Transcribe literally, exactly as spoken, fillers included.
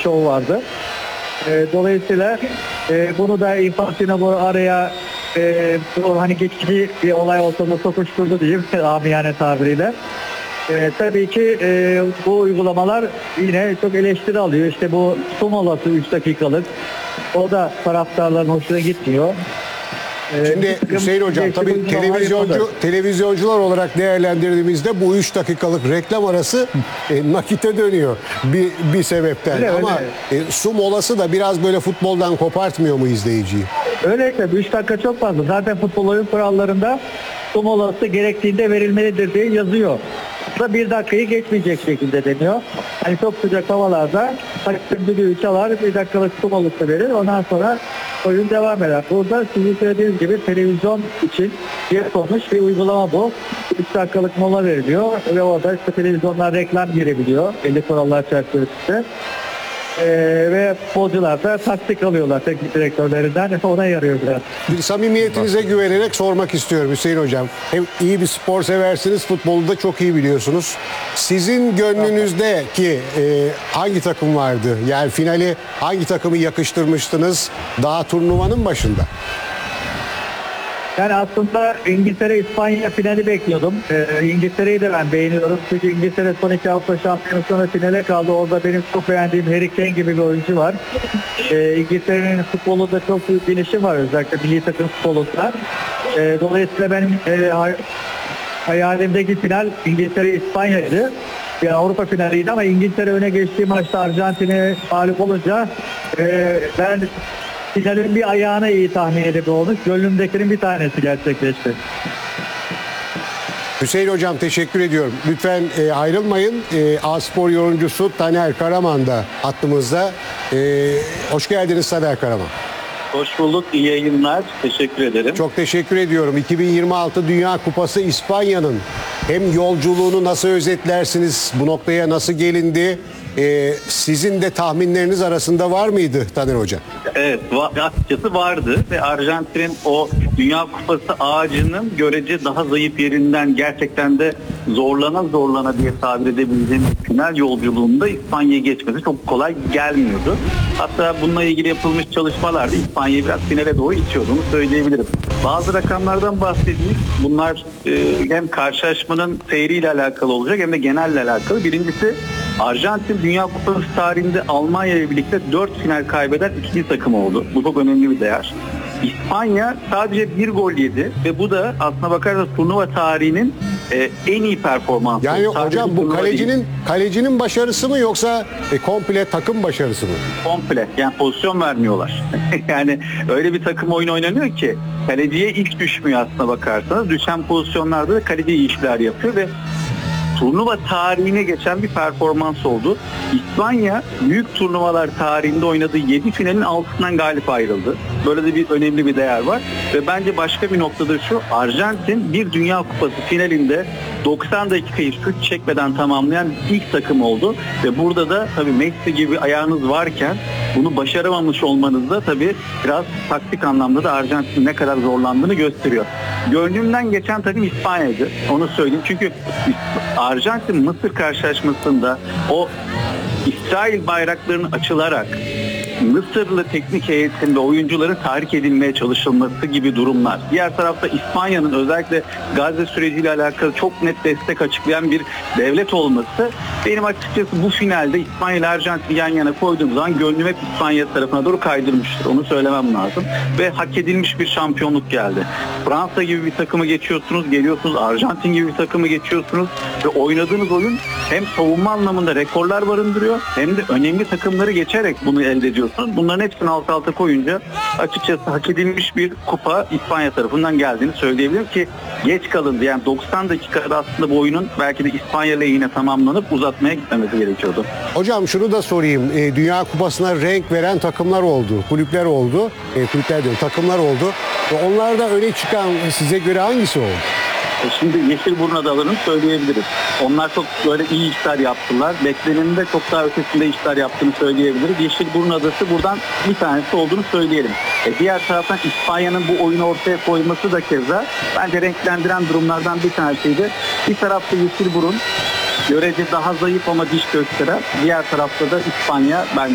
şov vardı. E, dolayısıyla e, bunu da Infantino bu araya e, bu hani geçici bir olay ortamda sokuşturdu diyeyim amiyane tabiriyle. E, tabii ki e, bu uygulamalar yine çok eleştiri alıyor. İşte bu su molası üç dakikalık. O da taraftarların hoşuna gitmiyor. Şimdi Hüseyin Hocam tabii televizyoncu televizyoncular olarak değerlendirdiğimizde bu üç dakikalık reklam arası e, nakite dönüyor bir bir sebepten. Öyle, ama öyle. E, su molası da biraz böyle futboldan kopartmıyor mu izleyiciyi? Öyle tabii üç dakika çok fazla. Zaten futbol oyun kurallarında su molası gerektiğinde verilmelidir diye yazıyor. Da bir dakikayı geçmeyecek şekilde deniyor. Hani çok sıcak havalarda hakem düdüğü çalar, bir dakikalık su molası verir. Ondan sonra oyun devam eder. Burada sizin söylediğiniz gibi televizyon için yapılmış bir uygulama bu. üç dakikalık mola veriliyor ve orada işte televizyonlar reklam girebiliyor belli kurallar çerçevesinde. Ee, ve futbolcular da taktik alıyorlar teknik direktörlerinden. Ona yarıyor biraz. Bir samimiyetinize güvenerek sormak istiyorum Hüseyin Hocam. Hem iyi bir spor seversiniz, futbolu da çok iyi biliyorsunuz. Sizin gönlünüzdeki e, hangi takım vardı? Yani finali hangi takımı yakıştırmıştınız daha turnuvanın başında? Yani aslında İngiltere-İspanya finali bekliyordum. Ee, İngiltere'yi de ben beğeniyorum. Çünkü İngiltere son iki hafta şampiyonasında finale kaldı. Orada benim çok beğendiğim Harry Kane gibi bir oyuncu var. Ee, İngiltere'nin futbolunda çok büyük gelişim var. Özellikle milli takım futbolunda. Ee, dolayısıyla benim e, hay- hayalimdeki final İngiltere-İspanya'ydı. Bir Avrupa finaliydi ama İngiltere öne geçtiği maçta Arjantin'e mağlup olunca e, ben finalin bir ayağına iyi tahmin edip olmuş. Gönlümdekinin bir tanesi gerçekleşti. Hüseyin Hocam teşekkür ediyorum. Lütfen e, ayrılmayın. E, A-Spor yorumcusu Taner Karaman da hattımızda. E, hoş geldiniz Taner Karaman. Hoş bulduk. İyi yayınlar. Teşekkür ederim. Çok teşekkür ediyorum. iki bin yirmi altı Dünya Kupası İspanya'nın hem yolculuğunu nasıl özetlersiniz? Bu noktaya nasıl gelindi? E, sizin de tahminleriniz arasında var mıydı Taner Hocam? Evet, va- açıkçası vardı ve Arjantin'in o Dünya Kupası ağacının görece daha zayıf yerinden gerçekten de zorlana zorlana diye tabir edebileceğim final yolculuğunda İspanya'yı geçmesi çok kolay gelmiyordu. Hatta bununla ilgili yapılmış çalışmalarda İspanya'yı biraz finale doğru itiyordu, onu söyleyebilirim. Bazı rakamlardan bahsedildik. Bunlar e, hem karşılaşmanın seyriyle alakalı olacak hem de genelle alakalı. Birincisi Arjantin Dünya Kupası tarihinde Almanya ile birlikte dört final kaybeden ikinci takım oldu. Bu çok önemli bir değer. İspanya sadece bir gol yedi ve bu da aslına bakarsanız turnuva tarihinin e, en iyi performansı. Yani Sadece hocam bu kalecinin değil. kalecinin başarısı mı yoksa e, komple takım başarısı mı? Komple. Yani pozisyon vermiyorlar. Yani öyle bir takım oyun oynanıyor ki kaleciye ilk düşmüyor aslına bakarsanız. Düşen pozisyonlarda da kaleci iyi işler yapıyor ve turnuva tarihine geçen bir performans oldu. İspanya büyük turnuvalar tarihinde oynadığı yedi finalin altından galip ayrıldı. Böyle de bir önemli bir değer var. Ve bence başka bir noktada şu, Arjantin bir Dünya Kupası finalinde doksan dakikayı şut çekmeden tamamlayan ilk takım oldu. Ve burada da tabii Messi gibi ayağınız varken bunu başaramamış olmanız da tabii biraz taktik anlamda da Arjantin'in ne kadar zorlandığını gösteriyor. Gönlümden geçen takım İspanya'ydı. Onu söyleyeyim. Çünkü Arjantin-Mısır karşılaşmasında o İsrail bayraklarının açılarak Mısırlı teknik heyetinde oyuncuların tahrik edilmeye çalışılması gibi durumlar. Diğer tarafta İspanya'nın özellikle Gazze süreciyle alakalı çok net destek açıklayan bir devlet olması benim açıkçası bu finalde İspanya ile Arjantin yan yana koyduğum zaman gönlüm hep İspanya tarafına doğru kaydırmıştır. Onu söylemem lazım. Ve hak edilmiş bir şampiyonluk geldi. Fransa gibi bir takımı geçiyorsunuz, geliyorsunuz. Arjantin gibi bir takımı geçiyorsunuz ve oynadığınız oyun hem savunma anlamında rekorlar barındırıyor hem de önemli takımları geçerek bunu elde ediyorsunuz. Bunların hepsini alt alta koyunca açıkçası hak edilmiş bir kupa İspanya tarafından geldiğini söyleyebilirim ki geç kalındı. Yani doksan dakikada aslında bu oyunun belki de İspanya lehine tamamlanıp uzatmaya gitmemesi gerekiyordu. Hocam şunu da sorayım. E, Dünya Kupası'na renk veren takımlar oldu, kulüpler oldu. E, kulüpler diyorum, takımlar oldu. Ve onlarda öne çıkan size göre hangisi oldu? Şimdi Yeşilburun adalarını söyleyebiliriz. Onlar çok böyle iyi işler yaptılar. Beklenenin de çok daha ötesinde işler yaptığını söyleyebiliriz. Yeşilburun adası buradan bir tanesi olduğunu söyleyelim. E diğer taraftan İspanya'nın bu oyunu ortaya koyması da keza bence renklendiren durumlardan bir tanesiydi. Bir tarafta Yeşilburun görece daha zayıf ama diş gösteren, diğer tarafta da İspanya bence